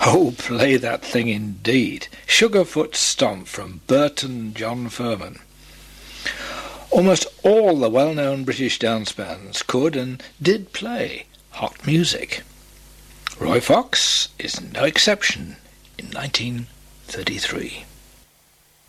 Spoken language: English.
Oh, play that thing indeed. Sugarfoot Stomp from Burton John Furman. Almost all the well-known British dance bands could and did play hot music. Roy Fox is no exception in 1933.